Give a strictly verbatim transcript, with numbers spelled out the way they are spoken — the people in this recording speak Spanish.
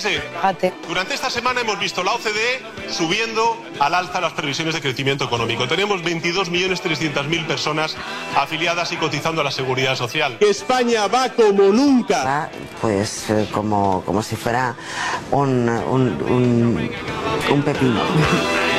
Fíjese, durante esta semana hemos visto la O C D E subiendo al alza las previsiones de crecimiento económico. Tenemos veintidós millones trescientas mil personas afiliadas y cotizando a la Seguridad Social. Que España va como nunca. Va, pues eh, como, como si fuera un, un, un, un pepino.